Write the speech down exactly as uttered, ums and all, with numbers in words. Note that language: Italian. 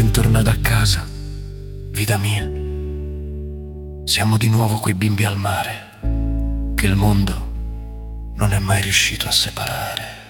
bentornata a casa, vita mia. Siamo di nuovo quei bimbi al mare che il mondo non è mai riuscito a separare.